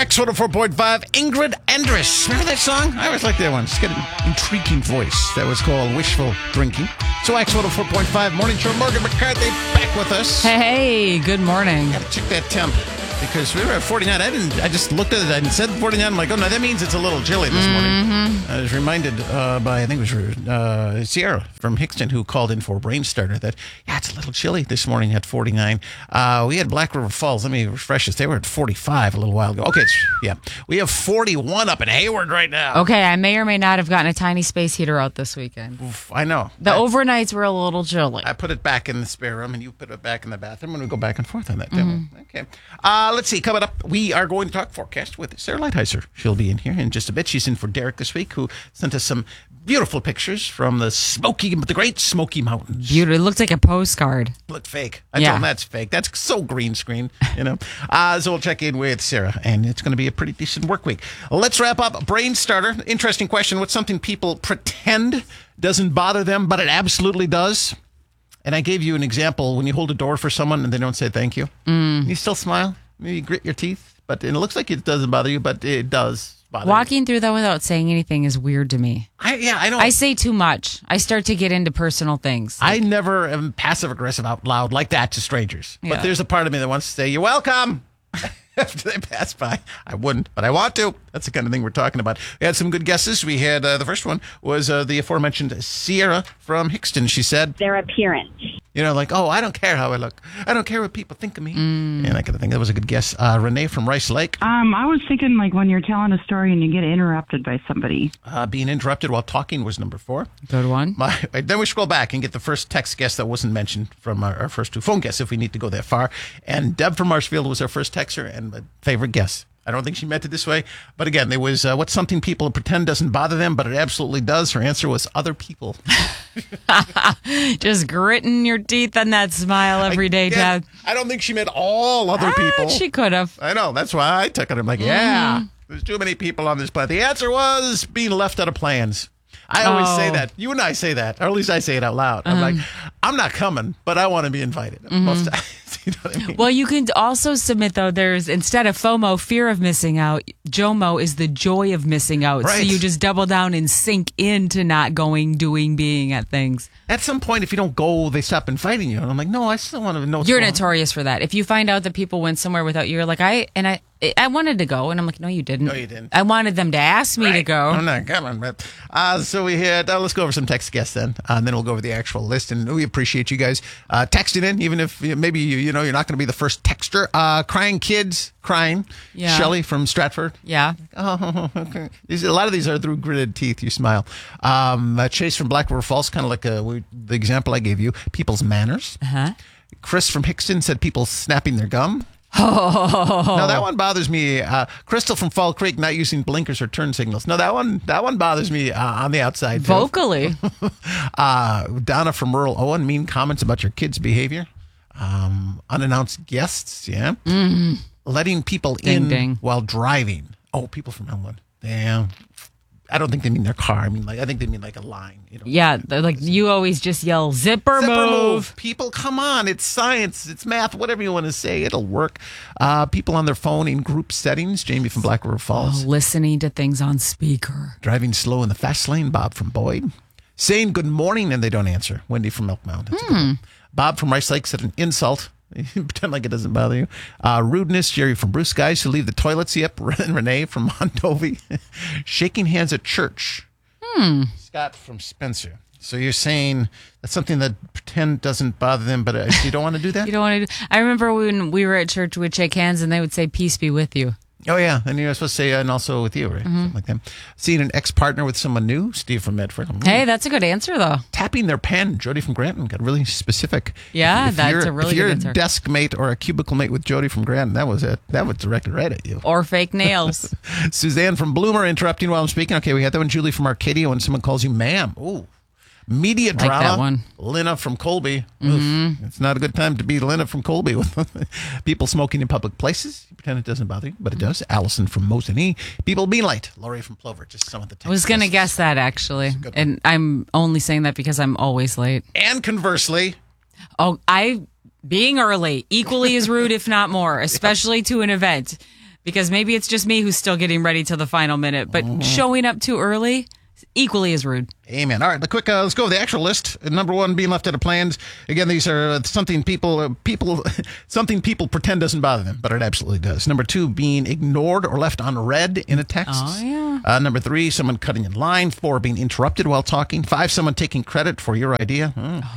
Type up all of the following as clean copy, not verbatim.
X104.5, Ingrid Andress. Remember that song? I always liked that one. She's got an intriguing voice. That was called Wishful Drinking. So X104.5 Morning Show. Morgan McCarthy back with us. Hey, good morning. Got to check that temp because we were at 49. I just looked at it and said 49. I'm like, oh no, that means it's a little chilly this morning. I was reminded by, I think it was Sierra from Hickston who called in for Brain Starter that, yeah, it's a little chilly this morning at 49. We had Black River Falls. Let me refresh this. They were at 45 a little while ago. Okay, we have 41 up in Hayward right now. Okay, I may or may not have gotten a tiny space heater out this weekend. Oof, I know. The overnights were a little chilly. I put it back in the spare room, and you put it back in the bathroom, and we go back and forth on that. Okay. Let's see. Coming up, we are going to talk forecast with Sarah Lighthizer. She'll be in here in just a bit. She's in for Derek this week, who sent us some beautiful pictures from the Great Smoky Mountains. Beautiful. It looked like a postcard. Looked fake. I told him that's fake. That's so green screen, So we'll check in with Sarah, and it's going to be a pretty decent work week. Let's wrap up. Brain Starter. Interesting question. What's something people pretend doesn't bother them, but it absolutely does? And I gave you an example. When you hold a door for someone and they don't say thank you, you still smile. Maybe you grit your teeth, but it looks like it doesn't bother you, but it does bother Walking you. through that without saying anything is weird to me. I know. I say too much. I start to get into personal things. I never am passive-aggressive out loud like that to strangers. Yeah. But there's a part of me that wants to say, you're welcome. After they pass by. I wouldn't, but I want to. That's the kind of thing we're talking about. We had some good guesses. We had the first one was the aforementioned Sierra from Hickston. She said, their appearance. Like, oh, I don't care how I look. I don't care what people think of me. And I kind of think that was a good guess. Renee from Rice Lake. I was thinking like when you're telling a story and you get interrupted by somebody. Being interrupted while talking was number 4. Good one. Then we scroll back and get the first text guess that wasn't mentioned from our first 2 phone guests if we need to go that far. And Deb from Marshfield was our first texter and my favorite guess. I don't think she meant it this way. But again, there was what's something people pretend doesn't bother them, but it absolutely does. Her answer was other people. Just gritting your teeth on that smile every day, Dad. I don't think she meant all other people. She could have. I know. That's why I took it. I'm like, there's too many people on this planet. The answer was being left out of plans. I always say that. You and I say that, or at least I say it out loud. I'm like, I'm not coming, but I want to be invited. Most times, you know what I mean? Well, you can also submit, though, there's, instead of FOMO, fear of missing out, JOMO is the joy of missing out. Right. So you just double down and sink into not going, doing, being at things. At some point, if you don't go, they stop inviting you. And I'm like, no, I still want to know what's You're going on. notorious for that. If you find out that people went somewhere without you, you're like, I wanted to go. And I'm like, no, you didn't. No, you didn't. I wanted them to ask me to go. I'm not coming. But, so we had, let's go over some text guests then. And then we'll go over the actual list. And we appreciate you guys texting in, even if maybe you're not going to be the first texter. Crying Kids, Crying. Yeah. Shelley from Stratford. Yeah. Oh, okay. A lot of these are through gritted teeth. You smile. Chase from Black River Falls, kind of like the example I gave you. People's manners. Uh-huh. Chris from Hickston said people snapping their gum. Now that one bothers me. Crystal from Fall Creek not using blinkers or turn signals. No, that one bothers me on the outside. Too. Vocally. Donna from Rural Owen, mean comments about your kids' behavior. Unannounced guests. Yeah. Mm-hmm. Letting people in while driving. Oh, people from Elmwood. Damn. I don't think they mean their car. I think they mean like a line. Yeah, like you always just yell, zipper move. People, come on. It's science. It's math. Whatever you want to say, it'll work. People on their phone in group settings. Jamie from Black River Falls. Listening to things on speaker. Driving slow in the fast lane. Bob from Boyd. Saying good morning and they don't answer. Wendy from Milk Mountain. Bob from Rice Lake said an insult. Pretend like it doesn't bother you. Rudeness, Jerry from Bruce Guys who leave the toilets. Yep, Renee from Mondovi. Shaking hands at church. Scott from Spencer. So you're saying that's something that pretend doesn't bother them, but you don't want to do that? You don't want to do. I remember when we were at church, we'd shake hands and they would say, peace be with you. Oh, yeah. And you're supposed to say, and also with you, right? Something like that. Seeing an ex-partner with someone new, Steve from Medford. Hey, that's a good answer, though. Tapping their pen, Jody from Granton, got really specific. Yeah, that's a really good answer. If you're a desk mate or a cubicle mate with Jody from Granton, that was it. That was directed right at you. Or fake nails. Suzanne from Bloomer interrupting while I'm speaking. Okay, we had that one. Julie from Arcadia when someone calls you ma'am. Ooh. Media like drama. That one. Lena from Colby. It's not a good time to be Lena from Colby with people smoking in public places. You pretend it doesn't bother you, but it does. Allison from Mosinee. People being late. Lori from Plover. Just some of the text. I was going to guess that, actually. And I'm only saying that because I'm always late. And conversely. Being early, equally as rude, if not more, especially to an event. Because maybe it's just me who's still getting ready till the final minute, but showing up too early, equally as rude. Amen. All right, let's go with the actual list. Number one, being left out of plans. Again, these are something people pretend doesn't bother them, but it absolutely does. Number two, being ignored or left unread in a text. Oh, yeah. Number three, someone cutting in line. Four, being interrupted while talking. Five, someone taking credit for your idea.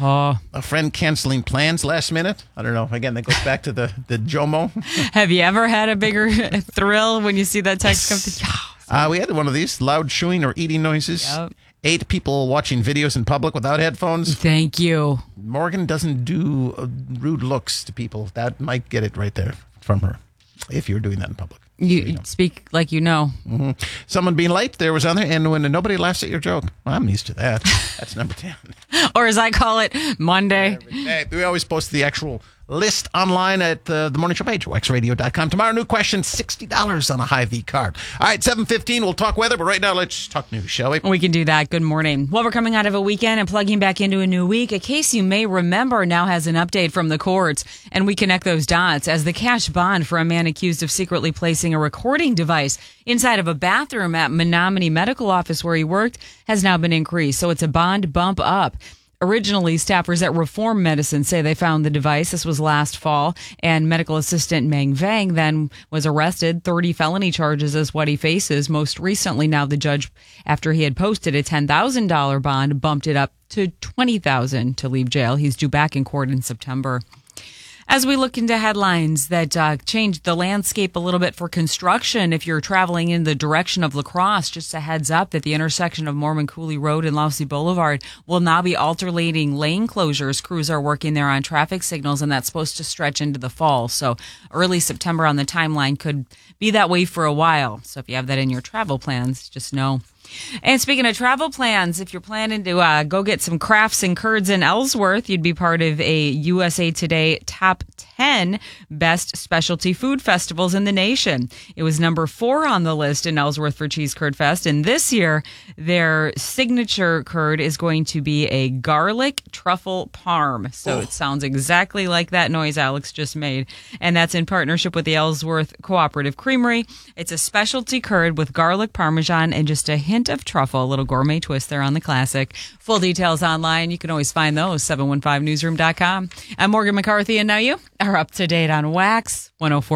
A friend canceling plans last minute. I don't know. Again, that goes back to the JOMO. Have you ever had a bigger thrill when you see that text come through? We had one of these, loud chewing or eating noises. Yep. 8, people watching videos in public without headphones. Thank you. Morgan doesn't do rude looks to people. That might get it right there from her, if you're doing that in public. You speak like you know. Mm-hmm. Someone being late, there was on there, and when nobody laughs at your joke. Well, I'm used to that. That's number 10. Or as I call it, Monday. We always post the actual list online at the morning show page, waxradio.com. Tomorrow, new question, $60 on a Hy-Vee card. All right, 7:15, we'll talk weather, but right now, let's talk news, shall we? We can do that. Good morning. Well, we're coming out of a weekend and plugging back into a new week. A case you may remember now has an update from the courts, and we connect those dots as the cash bond for a man accused of secretly placing a recording device inside of a bathroom at Menominee Medical Office where he worked has now been increased. So it's a bond bump up. Originally, staffers at Reform Medicine say they found the device. This was last fall, and medical assistant Meng Vang then was arrested. 30 felony charges is what he faces. Most recently, now the judge, after he had posted a $10,000 bond, bumped it up to $20,000 to leave jail. He's due back in court in September. As we look into headlines that change the landscape a little bit for construction, if you're traveling in the direction of La Crosse, just a heads up that the intersection of Mormon Cooley Road and Lousy Boulevard will now be alternating lane closures. Crews are working there on traffic signals, and that's supposed to stretch into the fall. So early September on the timeline could be that way for a while. So if you have that in your travel plans, just know. And speaking of travel plans, if you're planning to go get some crafts and curds in Ellsworth, you'd be part of a USA Today Top 10 Best Specialty Food Festivals in the nation. It was number 4 on the list in Ellsworth for Cheese Curd Fest. And this year, their signature curd is going to be a garlic truffle parm. So It sounds exactly like that noise Alex just made. And that's in partnership with the Ellsworth Cooperative Creamery. It's a specialty curd with garlic parmesan and just a hint of truffle, a little gourmet twist there on the classic. Full details online. You can always find those, 715newsroom.com. I'm Morgan McCarthy, and now you are up to date on Wax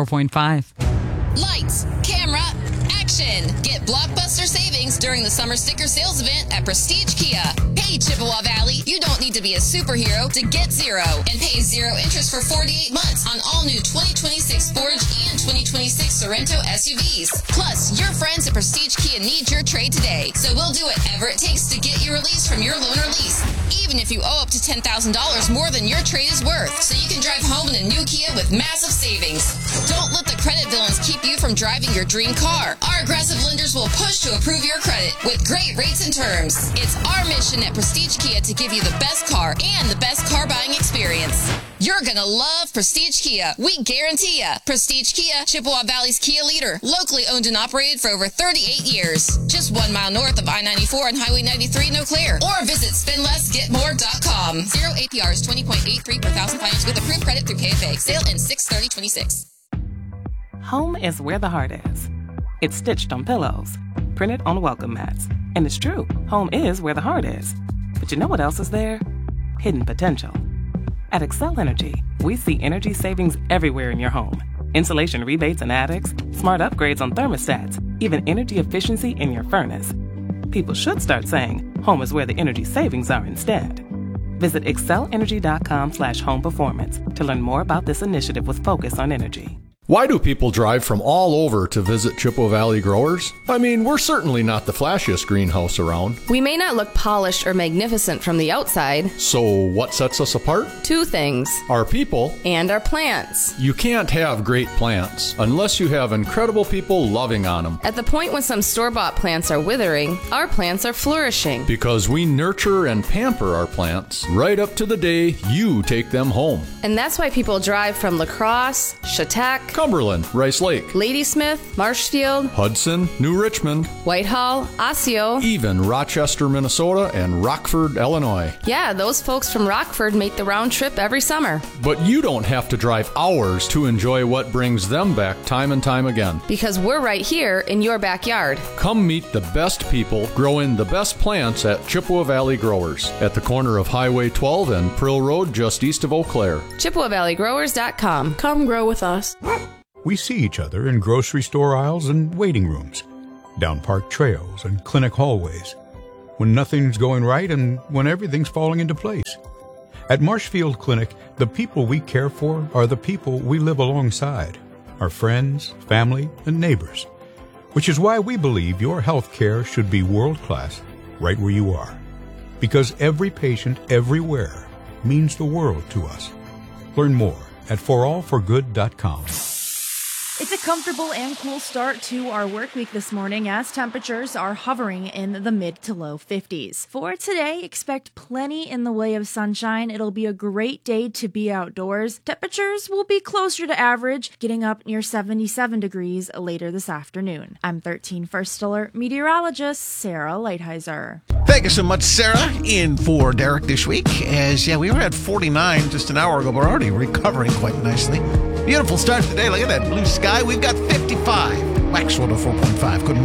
104.5. Lights, camera, action. Get blockbuster savings during the summer sticker sales event at Prestige Kia. Hey, Chippewa Valley, you don't need to be a superhero to get zero and pay 0 interest for 48 months on all new 2026 Forge and 2026 Sorrento SUVs. Plus, your friends at Prestige Kia need your trade today, so we'll do whatever it takes to get you released from your loaner lease, even if you owe up to $10,000 more than your trade is worth, so you can drive home in a new Kia with massive savings. Don't let the credit villains keep you from driving your dream car. Our aggressive lenders will push to approve your credit with great rates and terms. It's our mission at Prestige Kia to give you the best car and the best car buying experience. You're gonna love Prestige Kia. We guarantee ya. Prestige Kia, Chippewa Valley's Kia leader. Locally owned and operated for over 38 years. Just 1 mile north of I-94 and Highway 93 in Eau Claire. Or visit spendlessgetmore.com. 0 APR is 20.83 per thousand financed with approved credit through KFA. Sale in 6/30/26. Home is where the heart is. It's stitched on pillows, printed on welcome mats. And it's true, home is where the heart is. But you know what else is there? Hidden potential. At Excel Energy, we see energy savings everywhere in your home. Insulation rebates in attics, smart upgrades on thermostats, even energy efficiency in your furnace. People should start saying, home is where the energy savings are instead. Visit excelenergy.com/home performance to learn more about this initiative with focus on energy. Why do people drive from all over to visit Chippewa Valley growers? I mean, we're certainly not the flashiest greenhouse around. We may not look polished or magnificent from the outside. So what sets us apart? 2 things. Our people. And our plants. You can't have great plants unless you have incredible people loving on them. At the point when some store-bought plants are withering, our plants are flourishing. Because we nurture and pamper our plants right up to the day you take them home. And that's why people drive from La Crosse, Chautauqua, Cumberland, Rice Lake, Ladysmith, Marshfield, Hudson, New Richmond, Whitehall, Osseo. even Rochester, Minnesota, and Rockford, Illinois. Yeah, those folks from Rockford make the round trip every summer. But you don't have to drive hours to enjoy what brings them back time and time again. Because we're right here in your backyard. Come meet the best people growing the best plants at Chippewa Valley Growers at the corner of Highway 12 and Prill Road just east of Eau Claire. ChippewaValleyGrowers.com. Come grow with us. We see each other in grocery store aisles and waiting rooms, down park trails and clinic hallways, when nothing's going right and when everything's falling into place. At Marshfield Clinic, the people we care for are the people we live alongside, our friends, family, and neighbors, which is why we believe your health care should be world-class right where you are. Because every patient everywhere means the world to us. Learn more at forallforgood.com. It's a comfortable and cool start to our work week this morning as temperatures are hovering in the mid to low 50s. For today, expect plenty in the way of sunshine. It'll be a great day to be outdoors. Temperatures will be closer to average, getting up near 77 degrees later this afternoon. I'm 13 First Alert meteorologist Sarah Lighthizer. Thank you so much, Sarah, in for Derek this week. As, we were at 49 just an hour ago, but we're already recovering quite nicely. Beautiful start to the day. Look at that blue sky. We've got 55. Wax 104.5. Good morning.